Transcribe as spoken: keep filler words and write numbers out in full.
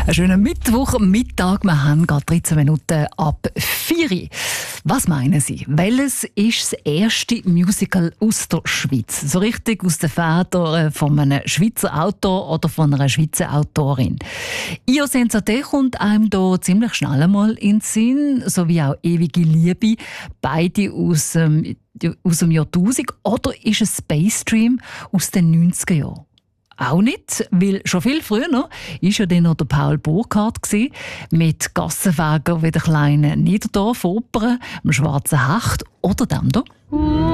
Einen schönen Mittwoch, Mittag. Wir haben gerade dreizehn Minuten ab vier. Was meinen Sie? Welches ist das erste Musical aus der Schweiz? So richtig aus den Federn von einem Schweizer Autor oder von einer Schweizer Autorin. «Io senza te» kommt einem da ziemlich schnell einmal in den Sinn, sowie auch «Ewige Liebe», beide aus, ähm, aus dem Jahrtausend. Oder ist es «Space Dream» aus den neunziger Jahren? Auch nicht, weil schon viel früher noch war ja dann noch der Paul Burkhardt mit «Gassenfeger» wie der kleinen Niederdorf-Oper, dem «Schwarzen Hecht» oder dem da.